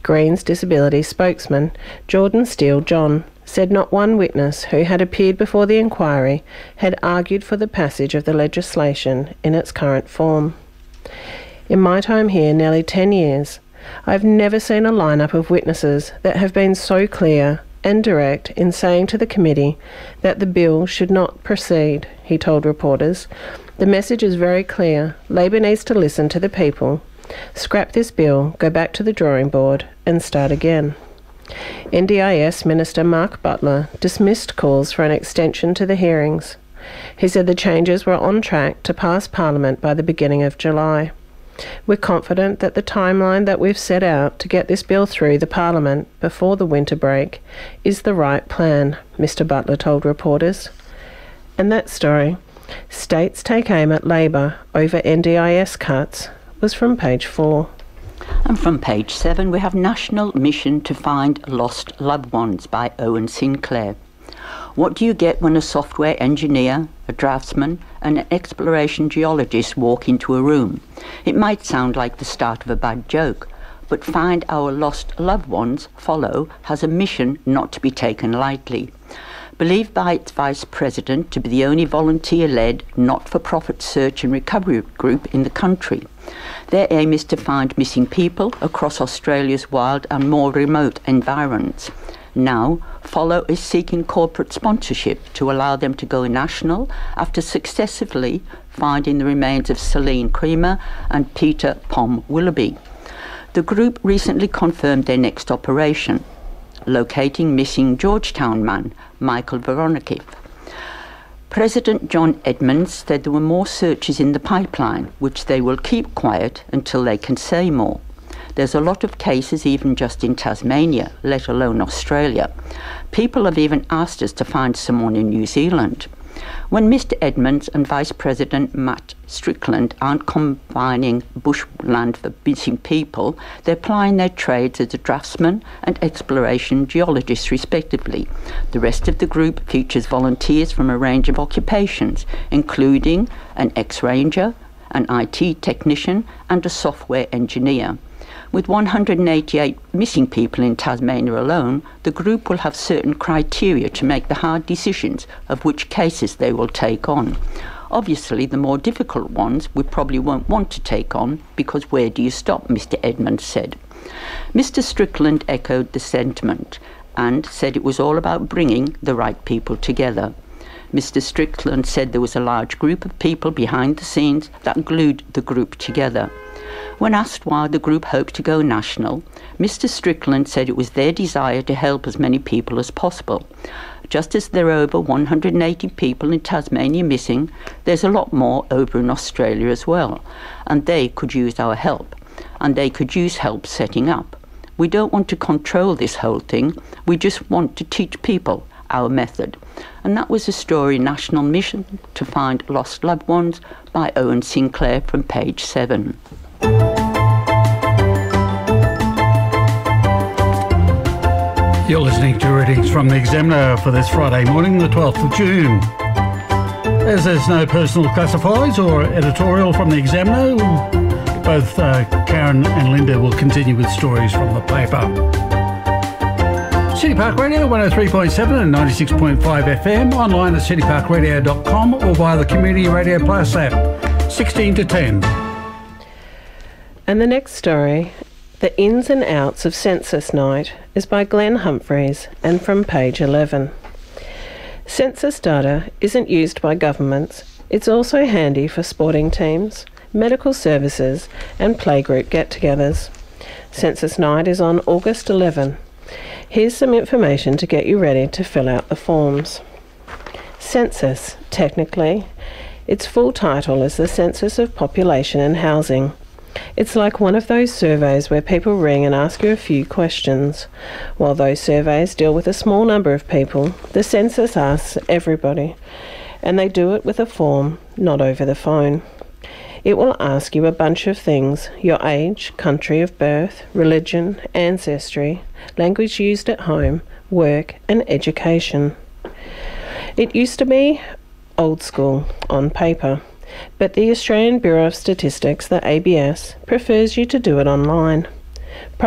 Greens Disability spokesman Jordan Steele-John said not one witness who had appeared before the inquiry had argued for the passage of the legislation in its current form. In my time here, nearly 10 years, I've never seen a lineup of witnesses that have been so clear and direct in saying to the committee that the bill should not proceed, he told reporters. The message is very clear. Labor needs to listen to the people, scrap this bill, go back to the drawing board and start again. NDIS Minister Mark Butler dismissed calls for an extension to the hearings. He said the changes were on track to pass Parliament by the beginning of July. We're confident that the timeline that we've set out to get this bill through the Parliament before the winter break is the right plan, Mr Butler told reporters. And that story, States Take Aim at Labor over NDIS Cuts, was from page 4. And from page 7 we have National Mission to Find Lost Loved Ones by Owen Sinclair. What do you get when a software engineer, a draftsman and an exploration geologist walk into a room? It might sound like the start of a bad joke, but Find Our Lost Loved Ones, Follow, has a mission not to be taken lightly. Believed by its vice president to be the only volunteer-led, not-for-profit search and recovery group in the country. Their aim is to find missing people across Australia's wild and more remote environs. Now, Follow is seeking corporate sponsorship to allow them to go national after successively finding the remains of Celine Creamer and Peter Pom Willoughby. The group recently confirmed their next operation, locating missing Georgetown man Michael Veronikiv. President John Edmonds said there were more searches in the pipeline, which they will keep quiet until they can say more. There's a lot of cases even just in Tasmania, let alone Australia. People have even asked us to find someone in New Zealand. When Mr Edmonds and Vice President Matt Strickland aren't combining bushland for missing people, they're plying their trades as a draftsman and exploration geologist respectively. The rest of the group features volunteers from a range of occupations, including an ex-ranger, an IT technician and a software engineer. With 188 missing people in Tasmania alone, the group will have certain criteria to make the hard decisions of which cases they will take on. Obviously, the more difficult ones we probably won't want to take on, because where do you stop, Mr Edmonds said. Mr Strickland echoed the sentiment and said it was all about bringing the right people together. Mr Strickland said there was a large group of people behind the scenes that glued the group together. When asked why the group hoped to go national, Mr Strickland said it was their desire to help as many people as possible. Just as there are over 180 people in Tasmania missing, there's a lot more over in Australia as well, and they could use our help, and they could use help setting up. We don't want to control this whole thing, we just want to teach people our method. And that was the story National Mission to Find Lost Loved Ones by Owen Sinclair from page 7. You're listening to readings from the Examiner for this Friday morning, the 12th of June. As there's no personal classifieds or editorial from the Examiner, both Karen and Linda will continue with stories from the paper. City Park Radio 103.7 and 96.5 FM, online at cityparkradio.com or via the Community Radio Plus app, 16 to 10. And the next story, The Ins and Outs of Census Night, is by Glenn Humphreys and from page 11. Census data isn't used by governments. It's also handy for sporting teams, medical services and playgroup get-togethers. Census Night is on August 11. Here's some information to get you ready to fill out the forms. Census, technically, its full title is the Census of Population and Housing. It's like one of those surveys where people ring and ask you a few questions. While those surveys deal with a small number of people, the census asks everybody, and they do it with a form, not over the phone. It will ask you a bunch of things: your age, country of birth, religion, ancestry, language used at home, work and education. It used to be old school, on paper, but the Australian Bureau of Statistics, the ABS, prefers you to do it online.